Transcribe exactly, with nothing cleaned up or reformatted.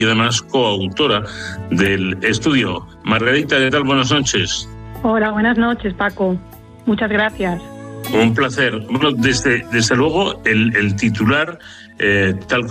y además coautora del estudio. Margarita, ¿qué tal? Buenas noches. Hola, buenas noches, Paco. Muchas gracias. Un placer. Bueno, desde, desde luego, el, el titular, eh, tal como